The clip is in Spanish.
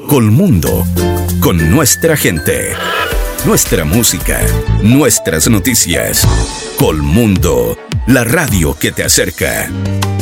Colmundo, con nuestra gente, nuestra música, nuestras noticias. Colmundo, la radio que te acerca.